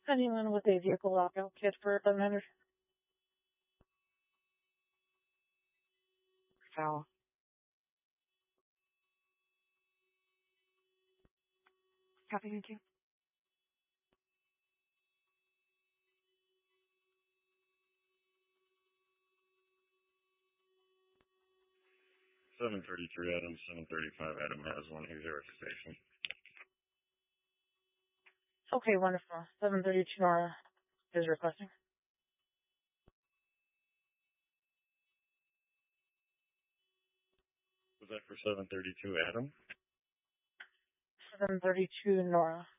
Anyone with a vehicle lockout kit for 700? Foul. Copy, thank you. Seven 33 Adam, 735 Adam has one. He's here at the station. Okay, wonderful. 732 Nora is requesting. Was that for 732 Adam? 732 Nora.